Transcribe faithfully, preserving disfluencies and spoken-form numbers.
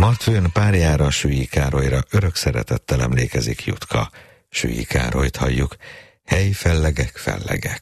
Martfőn párjára, Süllyy Károlyra örök szeretettel emlékezik Jutka. Süllyy Károlyt halljuk. Hely, fellegek, fellegek.